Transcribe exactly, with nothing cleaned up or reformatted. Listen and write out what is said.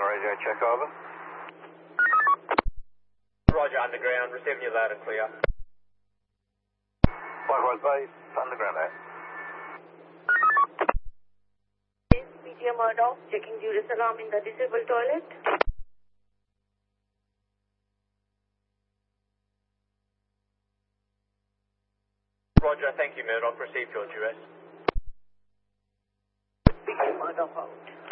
radio check, over. Roger, underground, receiving you loud and clear. Likewise, base, underground out. P T M Murdoch, checking Judas alarm in the disabled toilet. Roger, thank you, Murdoch. Received your Judas. P T M Murdoch out.